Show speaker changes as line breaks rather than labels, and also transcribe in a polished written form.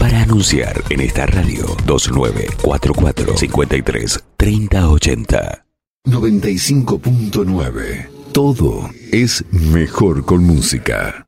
Para anunciar en esta radio 2944 53 3080. 95.9. Todo es mejor con música.